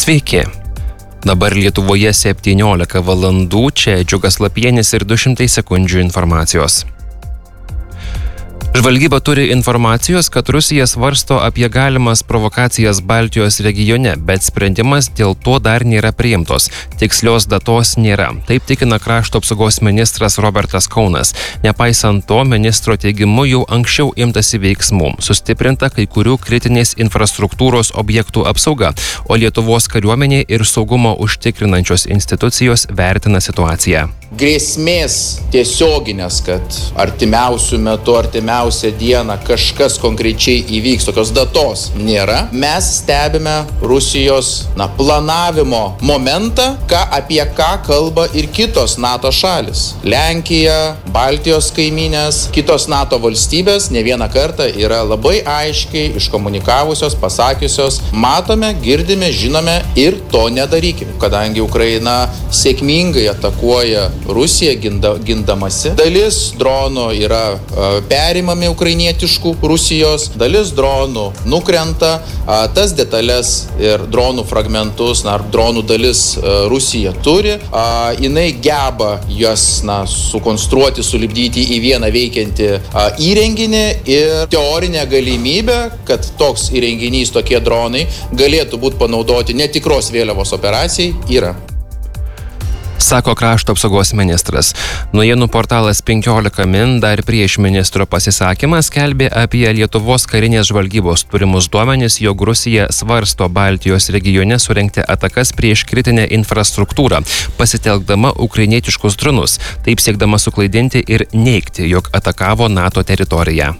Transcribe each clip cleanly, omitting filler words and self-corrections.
Sveiki. Dabar Lietuvoje 17 valandų, čia Džiugas Lapienis ir 200 sekundžių informacijos. Žvalgyba turi informacijos, kad Rusija svarsto apie galimas provokacijas Baltijos regione, bet sprendimas dėl to dar nėra priimtos. Tikslios datos nėra. Taip tikina krašto apsaugos ministras Robertas Kaunas. Nepaisant to, ministro teigimu jau anksčiau imtasi veiksmų. Sustiprinta kai kurių kritinės infrastruktūros objektų apsauga, o Lietuvos kariuomenė ir saugumo užtikrinančios institucijos vertina situaciją. Grėsmės tiesioginės, kad artimiausių metų, artimiausią dieną kažkas konkrečiai įvyks, tokios datos nėra. Mes stebime Rusijos planavimo momentą, apie ką kalba ir kitos NATO šalis. Lenkija, Baltijos kaimynės, kitos NATO valstybės ne vieną kartą yra labai aiškiai iškomunikavusios, pasakiusios, matome, girdime, žinome ir to nedarykime. Kadangi Ukraina sėkmingai atakuoja Rusija gindamasi. Dalis dronų yra perimami ukrainietiškų Rusijos, dalis dronų nukrenta, tas detalės ir dronų fragmentus, dronų dalis Rusija turi, jinai geba jas sukonstruoti, sulipdyti į vieną veikiantį įrenginį ir teorinė galimybė, kad toks įrenginys, tokie dronai galėtų būti panaudoti netikros vėliavos operacijai, yra. Sako krašto apsaugos ministras. Naujienų portalas 15 min dar prieš ministro pasisakymą skelbė apie Lietuvos karinės žvalgybos turimus duomenis, jog Rusija svarsto Baltijos regione surengti atakas prieš kritinę infrastruktūrą, pasitelkdama ukrainietiškus dronus, taip siekdama suklaidinti ir neigti, jog atakavo NATO teritoriją.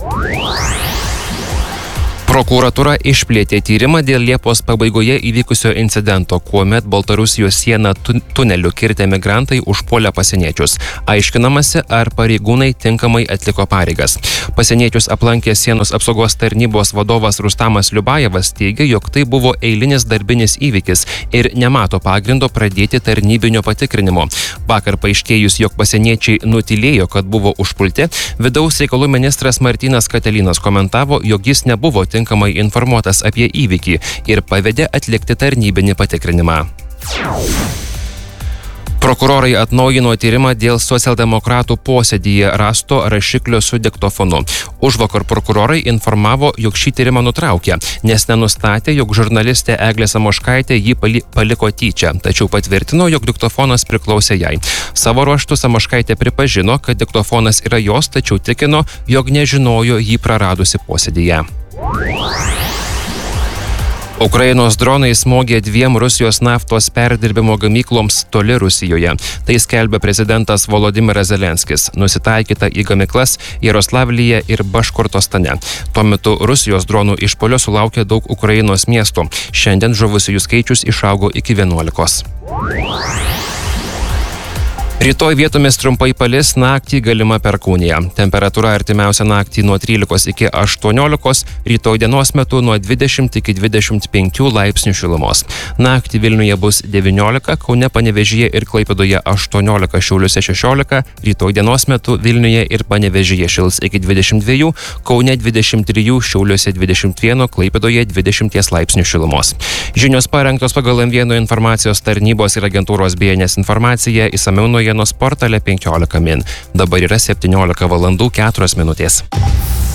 Prokuratūra išplėtė tyrimą dėl Liepos pabaigoje įvykusio incidento, kuomet Baltarusijos sieną tuneliu kirtę migrantai užpuolė pasieniečius. Aiškinamasi, ar pareigūnai tinkamai atliko pareigas. Pasieniečius aplankė sienos apsaugos tarnybos vadovas Rustamas Liubajevas teigia, jog tai buvo eilinis darbinis įvykis ir nemato pagrindo pradėti tarnybinio patikrinimo. Vakar paaiškėjus, jog pasieniečiai nutylėjo, kad buvo užpulti, vidaus reikalų ministras Martynas Katelinas komentavo, jog jis nebuvo tinkamai informuotas apie įvykį ir pavedė atlikti tarnybinį patikrinimą. Prokurorai atnaujino tyrimą dėl socialdemokratų posėdyje rasto rašiklio su diktofonu. Užvakar prokurorai informavo, jog šį tyrimą nutraukė, nes nenustatė, jog žurnalistė Eglė Samoškaitė jį paliko tyčia, tačiau patvirtino, jog diktofonas priklausė jai. Savo ruožtu Samoškaitė pripažino, kad diktofonas yra jos, tačiau tikino, jog nežinojo jį praradusi posėdyje. Ukrainos dronai smogė 2 Rusijos naftos perdirbimo gamykloms toli Rusijoje. Tai skelbia prezidentas Volodymyras Zelenskis. Nusitaikyta į gamyklas Jaroslavlyje ir Baškortostane. Tuo metu Rusijos dronų išpuolio sulaukė daug Ukrainos miestų. Šiandien žuvusiųjų skaičius išaugo iki 11. Rytoj vietomis trumpai palis, naktį galima perkūnija. Temperatūra artimiausią naktį nuo 13 iki 18, rytoj dienos metu nuo 20 iki 25 laipsnių šilumos. Naktį Vilniuje bus 19, Kaune, Panevėžyje ir Klaipėdoje 18, Šiauliuose 16, rytoj dienos metu Vilniuje ir Panevėžyje šils iki 22, Kaune 23, Šiauliuose 21, Klaipėdoje 20 laipsnių šilumos. Žinios parengtos pagal M1 informacijos tarnybos ir agentūros BNS informaciją, išsamiau naujienos portale 15 min. Dabar yra 17 valandų 4 minutės.